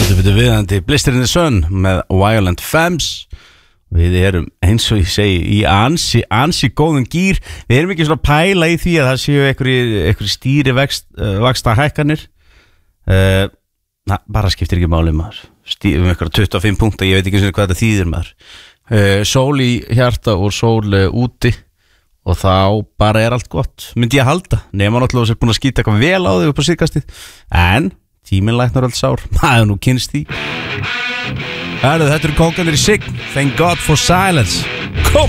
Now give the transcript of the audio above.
Heldur betur viðandi Blister in the Sun með Violent Femmes. Við erum eins og ég segi í ansi góðum gýr. Við erum ekki svona pæla í því að það séu einhverjir stýri vaxta hækkanir. Bara skiptir ekki máli maður. Stífum einhverja 25 punkta, ég veit ekki hvað þetta þýðir maður. Sól í hjarta og sól úti og þá bara er allt gott. Myndi ég halda. Nema náttúrulega sér búin að skýta eitthvað vel á þig upp á síðkastið. En tíminn læknar öll sár. Maður nú kynst því. Þetta eru kókanir í Sign. Thank God for silence. Kom!